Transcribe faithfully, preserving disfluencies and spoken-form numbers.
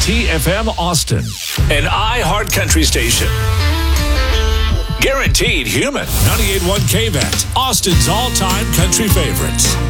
T F M Austin, an iHeart Country station. Guaranteed human. ninety-eight point one K V A T, Austin's all-time country favorites.